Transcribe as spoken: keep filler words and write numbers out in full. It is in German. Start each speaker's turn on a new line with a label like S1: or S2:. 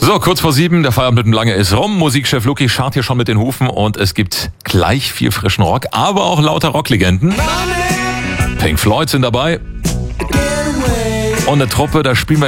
S1: So, kurz vor sieben, der Feierabend mit dem Lange ist rum. Musikchef Luki scharrt hier schon mit den Hufen und es gibt gleich viel frischen Rock, aber auch lauter Rocklegenden. Pink Floyd sind dabei. Und eine Truppe, da spielen wir